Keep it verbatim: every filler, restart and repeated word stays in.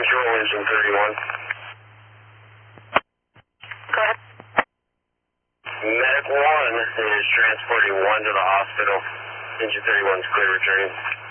control, engine thirty-one. Go ahead. Medic one is transporting one to the hospital. Engine thirty-one is clear returning.